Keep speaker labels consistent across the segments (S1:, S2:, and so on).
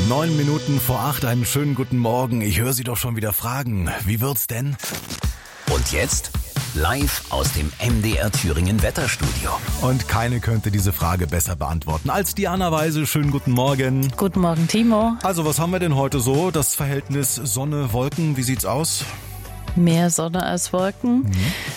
S1: 9 Minuten vor 8, einen schönen guten Morgen. Ich höre Sie doch schon wieder fragen, wie wird's denn?
S2: Und jetzt live aus dem MDR Thüringen Wetterstudio.
S1: Und keine könnte diese Frage besser beantworten als Diana Weise. Schönen guten Morgen.
S3: Guten Morgen, Timo.
S1: Also was haben wir denn heute so? Das Verhältnis Sonne, Wolken, wie sieht's aus?
S3: Mehr Sonne als Wolken.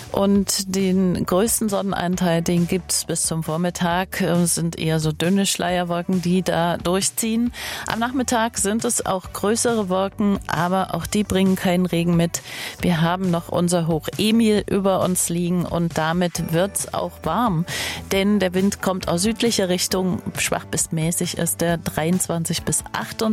S3: Und den größten Sonnenanteil, den gibt's bis zum Vormittag. Es sind eher so dünne Schleierwolken, die da durchziehen. Am Nachmittag sind es auch größere Wolken, aber auch die bringen keinen Regen mit. Wir haben noch unser Hoch Emil über uns liegen und damit wird's auch warm. Denn der Wind kommt aus südlicher Richtung. Schwach bis mäßig ist der. 23 bis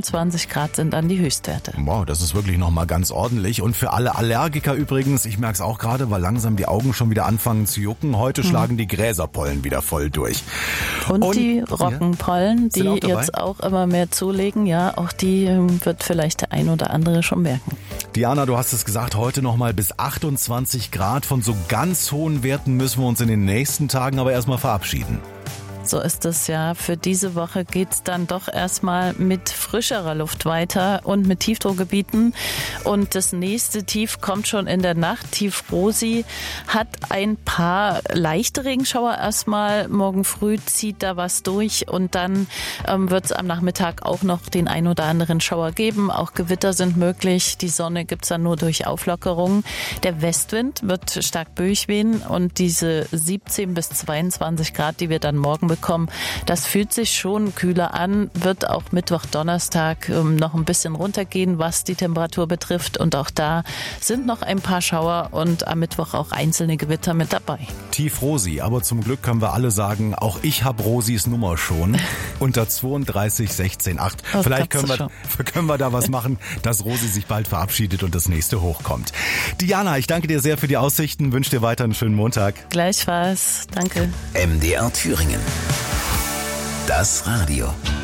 S3: 28 Grad sind dann die Höchstwerte.
S1: Wow, das ist wirklich nochmal ganz ordentlich. Und für alle Allergiker übrigens, ich merke es auch gerade, weil langsam die Augen schon wieder anfangen zu jucken. Heute schlagen die Gräserpollen wieder voll durch.
S3: Und die Roggenpollen, die jetzt auch immer mehr zulegen, ja, auch die wird vielleicht der ein oder andere schon merken.
S1: Diana, du hast es gesagt, heute nochmal bis 28 Grad. Von so ganz hohen Werten müssen wir uns in den nächsten Tagen aber erstmal verabschieden.
S3: So ist es ja. Für diese Woche geht's dann doch erstmal mit frischerer Luft weiter und mit Tiefdruckgebieten. Und das nächste Tief kommt schon in der Nacht. Tief Rosi hat ein paar leichte Regenschauer erstmal. Morgen früh zieht da was durch und dann wird's am Nachmittag auch noch den ein oder anderen Schauer geben. Auch Gewitter sind möglich. Die Sonne gibt's dann nur durch Auflockerung. Der Westwind wird stark durchwehen und diese 17 bis 22 Grad, die wir dann morgen bekommen, das fühlt sich schon kühler an, wird auch Mittwoch, Donnerstag noch ein bisschen runtergehen, was die Temperatur betrifft. Und auch da sind noch ein paar Schauer und am Mittwoch auch einzelne Gewitter mit dabei.
S1: Tief Rosi, aber zum Glück können wir alle sagen, auch ich habe Rosis Nummer schon unter 32 16 8. Vielleicht können wir da was machen, dass Rosi sich bald verabschiedet und das nächste hochkommt. Diana, ich danke dir sehr für die Aussichten, wünsche dir weiter einen schönen Montag.
S3: Gleichfalls, danke.
S2: MDR Thüringen. Das Radio.